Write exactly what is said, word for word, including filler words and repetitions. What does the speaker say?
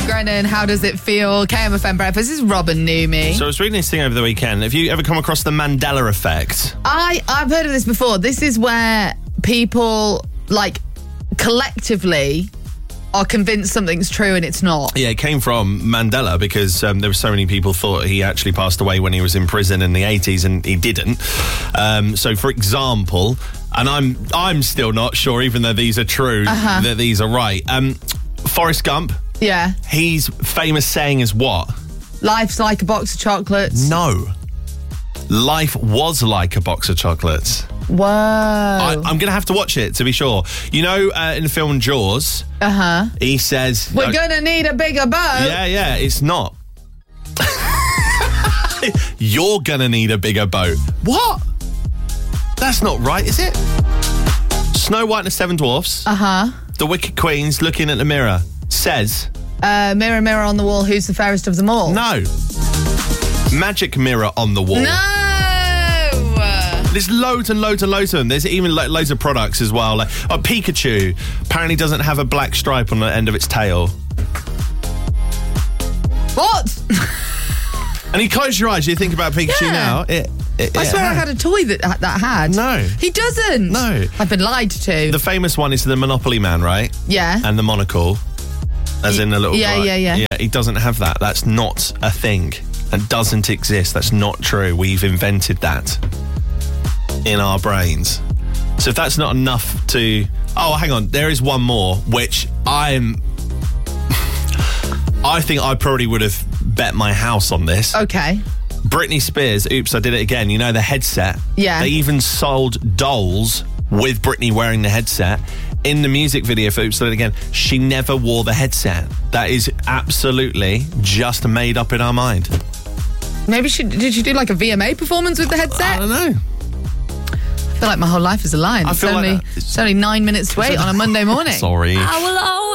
Grennan, how does it feel? K M F M Breakfast. This is Robin Newmy. So I was reading this thing over the weekend. Have you ever come across the Mandela effect? I, I've heard of this before. This is where people, like, collectively are convinced something's true and it's not. Yeah, it came from Mandela because um, there were so many people thought he actually passed away when he was in prison in the eighties and he didn't. Um, so, for example, and I'm I'm still not sure, even though these are true, uh-huh. that these are right. Um, Forrest Gump. Yeah. His famous saying is what? Life's like a box of chocolates. No. Life was like a box of chocolates. Whoa. I, I'm going to have to watch it to be sure. You know, uh, in the film Jaws, uh-huh. he says... We're uh, going to need a bigger boat. Yeah, yeah, it's not. You're going to need a bigger boat. What? That's not right, is it? Snow White and the Seven Dwarfs, uh-huh. the Wicked Queen's looking at the mirror, says... Uh, mirror, mirror on the wall, who's the fairest of them all? No. Magic mirror on the wall. No! There's loads and loads and loads of them. There's even like loads of products as well. Like oh, Pikachu apparently doesn't have a black stripe on the end of its tail. What? And you close your eyes, you think about Pikachu Yeah. now. It, it, I it swear had. I had a toy that that had. No. He doesn't. No. I've been lied to. The famous one is the Monopoly Man, right? Yeah. And the monocle, as in the little Yeah, guy. yeah, yeah. Yeah, he doesn't have that. That's not a thing and doesn't exist. That's not true. We've invented that in our brains. So if that's not enough to... Oh, hang on. There is one more, which I'm... I think I probably would have bet my house on this. Okay. Britney Spears, Oops, I Did It Again. You know, the headset. Yeah. They even sold dolls with Britney wearing the headset. In the music video for Oops, I Did It Again, she never wore the headset. That is absolutely just made up in our mind. Maybe she did she do like a V M A performance with the headset? I don't know. I feel like my whole life is a lie. I It's feel like only, that. it's only nine minutes to wait on a Monday morning. Sorry. I will always